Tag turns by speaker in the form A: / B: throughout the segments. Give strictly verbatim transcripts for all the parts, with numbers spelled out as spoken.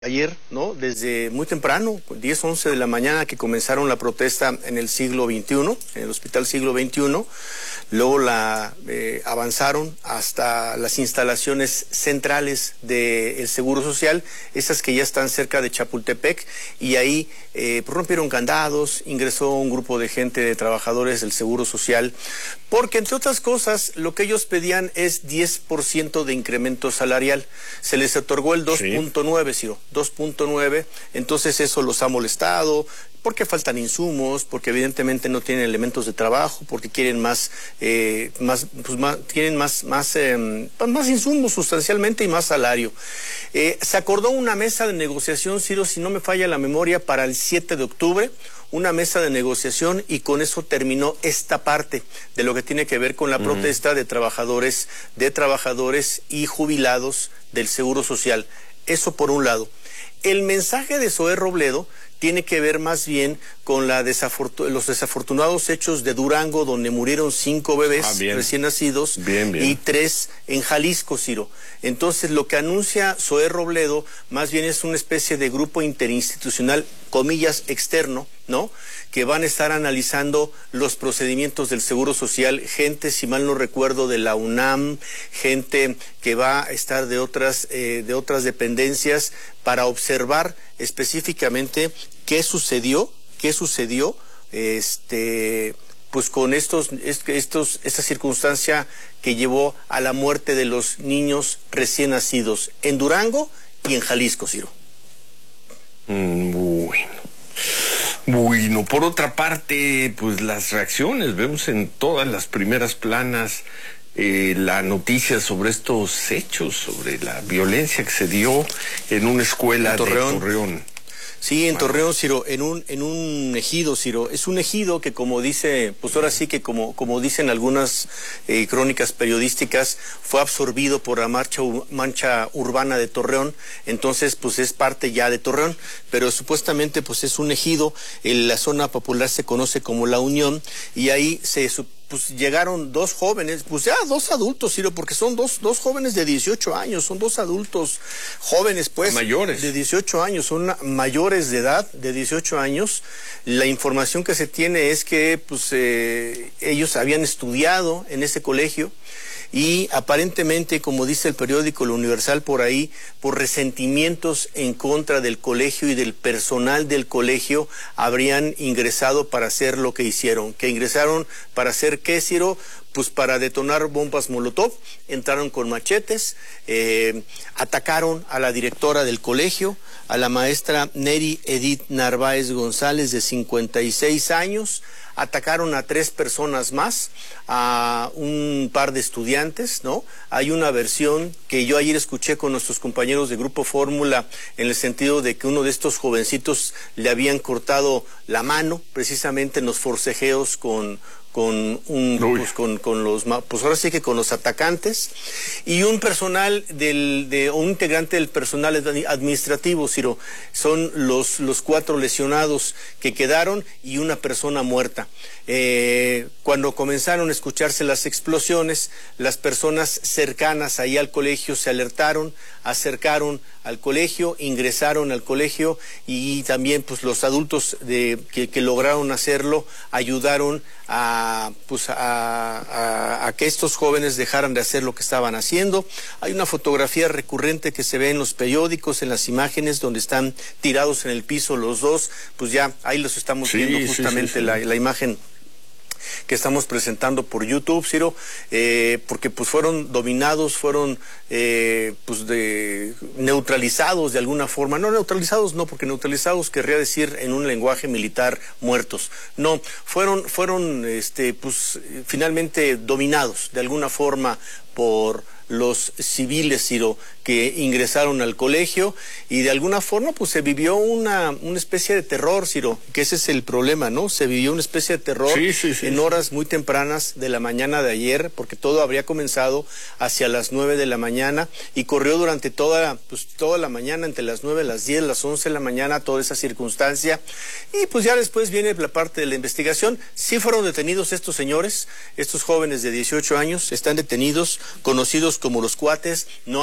A: Ayer, ¿no? Desde muy temprano, diez, once de la mañana que comenzaron la protesta en el siglo veintiuno, en el Hospital Siglo veintiuno, luego la eh, avanzaron hasta las instalaciones centrales del Seguro Social, esas que ya están cerca de Chapultepec, y ahí eh, rompieron candados, ingresó un grupo de gente, de trabajadores del Seguro Social, porque entre otras cosas, lo que ellos pedían es diez por ciento de incremento salarial. Se les otorgó el dos punto nueve, Ciro. dos punto nueve, entonces eso los ha molestado, porque faltan insumos, porque evidentemente no tienen elementos de trabajo, porque quieren más, eh, más, pues más quieren más, más, eh, más insumos sustancialmente y más salario. Eh, se acordó una mesa de negociación, Ciro, si no me falla la memoria, para el siete de octubre, una mesa de negociación, y con eso terminó esta parte de lo que tiene que ver con la uh-huh. protesta de trabajadores, de trabajadores y jubilados del Seguro Social. Eso por un lado. El mensaje de Zoé Robledo tiene que ver más bien con la desafortun- los desafortunados hechos de Durango, donde murieron cinco bebés ah, recién nacidos bien, bien. y tres en Jalisco, Ciro. Entonces, lo que anuncia Zoé Robledo más bien es una especie de grupo interinstitucional, comillas, externo, ¿no?, que van a estar analizando los procedimientos del Seguro Social, gente, si mal no recuerdo, de la UNAM, gente que va a estar de otras, eh, de otras dependencias, para observar específicamente qué sucedió, qué sucedió, este, pues con estos, estos, esta circunstancia que llevó a la muerte de los niños recién nacidos en Durango y en Jalisco, Ciro.
B: Mm, bueno. Bueno, por otra parte, pues las reacciones, vemos en todas las primeras planas eh, la noticia sobre estos hechos, sobre la violencia que se dio en una escuela de Torreón.
A: Sí, en Torreón, Ciro, en un, en un ejido, Ciro. Es un ejido que, como dice, pues ahora sí que como, como dicen algunas eh, crónicas periodísticas, fue absorbido por la marcha, mancha urbana de Torreón, entonces pues es parte ya de Torreón, pero supuestamente pues es un ejido, en la zona popular se conoce como La Unión, y ahí se pues llegaron dos jóvenes, pues ya dos adultos, Ciro, porque son dos, dos jóvenes de dieciocho años, son dos adultos jóvenes, pues.
B: Mayores.
A: De dieciocho años, son mayores de edad, de dieciocho años. La información que se tiene es que, pues, eh, ellos habían estudiado en ese colegio, y aparentemente, como dice el periódico El Universal por ahí, por resentimientos en contra del colegio y del personal del colegio, habrían ingresado para hacer lo que hicieron. ¿Que ingresaron para hacer qué, Ciro? Pues para detonar bombas Molotov, entraron con machetes, eh, atacaron a la directora del colegio, a la maestra Neri Edith Narváez González, de cincuenta y seis años, atacaron a tres personas más, a un par de estudiantes, ¿no? Hay una versión que yo ayer escuché con nuestros compañeros de Grupo Fórmula, en el sentido de que uno de estos jovencitos le habían cortado la mano, precisamente en los forcejeos con... con un pues, con, con los pues ahora sí que con los atacantes, y un personal del de un integrante del personal administrativo, Ciro. Son los los cuatro lesionados que quedaron y una persona muerta. Eh, cuando comenzaron a escucharse las explosiones, las personas cercanas ahí al colegio se alertaron, acercaron al colegio, ingresaron al colegio, y también pues los adultos de, que, que lograron hacerlo ayudaron a, pues, a, a, a que estos jóvenes dejaran de hacer lo que estaban haciendo. Hay una fotografía recurrente que se ve en los periódicos, en las imágenes, donde están tirados en el piso los dos, pues ya ahí los estamos sí, viendo justamente sí, sí, sí. La, la imagen que estamos presentando por YouTube, Ciro, eh, porque pues fueron dominados, fueron eh, pues de neutralizados de alguna forma. No neutralizados, no, porque neutralizados querría decir en un lenguaje militar muertos. No, fueron, fueron, este, pues finalmente dominados de alguna forma por los civiles, Ciro, que ingresaron al colegio, y de alguna forma pues se vivió una, una especie de terror, Ciro, que ese es el problema, ¿no? Se vivió una especie de terror
B: sí, sí, sí,
A: en
B: sí.
A: horas muy tempranas de la mañana de ayer, porque todo habría comenzado hacia las nueve de la mañana y corrió durante toda, pues, toda la mañana, entre las nueve, las diez, las once de la mañana, toda esa circunstancia, y pues ya después viene la parte de la investigación. Sí fueron detenidos estos señores, estos jóvenes de dieciocho años, están detenidos, conocidos como los Cuates, no ha trascendido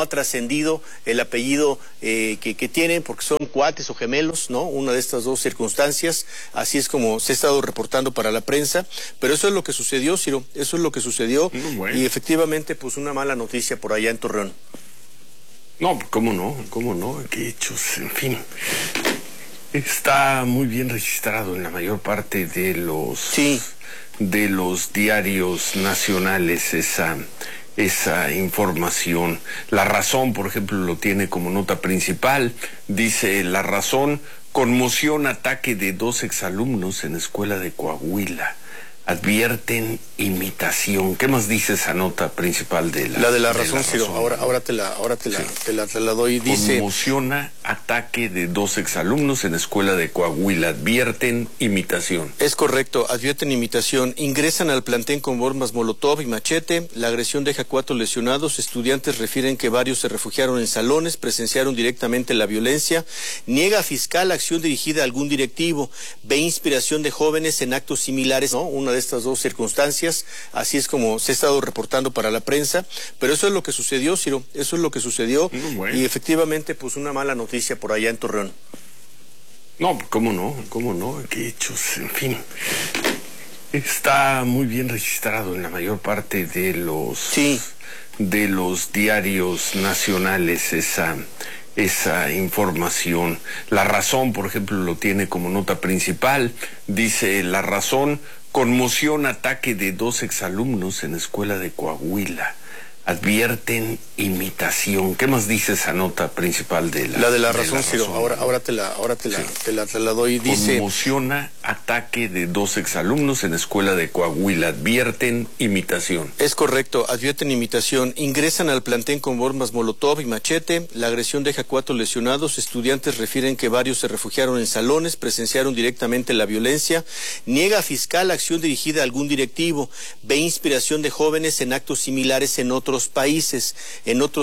A: trascendido el apellido eh, que, que tienen, porque son cuates o gemelos, ¿no? Una de estas dos circunstancias, así es como se ha estado reportando para la prensa, pero eso es lo que sucedió, Ciro, eso es lo que sucedió,
B: mm, bueno.
A: Y efectivamente, pues una mala noticia por allá en Torreón.
B: No, cómo no, cómo no, qué hechos, en fin. Está muy bien registrado en la mayor parte de los
A: sí.
B: de los diarios nacionales esa esa información. La Razón, por ejemplo, lo tiene como nota principal. Dice: La Razón, conmoción, ataque de dos exalumnos en escuela de Coahuila. Advierten imitación. ¿Qué más dice esa nota principal de la
A: La de la
B: de
A: razón,
B: la
A: Ciro, ahora, ahora te la, ahora te la, sí. te la, te la doy. Dice:
B: conmociona ataque de dos exalumnos en escuela de Coahuila. Advierten imitación.
A: Es correcto, advierten imitación. Ingresan al plantel con bombas molotov y machete. La agresión deja cuatro lesionados. Estudiantes refieren que varios se refugiaron en salones, presenciaron directamente la violencia. Niega fiscal acción dirigida a algún directivo. Ve inspiración de jóvenes en actos similares, ¿no? Una de estas dos circunstancias, así es como se ha estado reportando para la prensa, pero eso es lo que sucedió, Ciro, eso es lo que sucedió,
B: mm, bueno.
A: Y efectivamente, pues una mala noticia por allá en Torreón.
B: No, cómo no, cómo no, qué hechos, en fin. Está muy bien registrado en la mayor parte de los
A: sí.
B: de los diarios nacionales esa esa información. La Razón, por ejemplo, lo tiene como nota principal. Dice: La Razón, conmoción, ataque de dos exalumnos en escuela de Coahuila. Advierten imitación. ¿Qué más dice esa nota principal de la
A: La de la
B: de
A: razón,
B: la
A: Ciro,
B: razón?
A: ahora, ahora te la, ahora te la,
B: sí.
A: te la, te la doy. Dice:
B: conmociona ataque de dos exalumnos en escuela de Coahuila. Advierten imitación.
A: Es correcto, advierten imitación. Ingresan al plantel con bombas molotov y machete. La agresión deja cuatro lesionados. Estudiantes refieren que varios se refugiaron en salones, presenciaron directamente la violencia. Niega fiscal acción dirigida a algún directivo. Ve inspiración de jóvenes en actos similares en otros países, en otros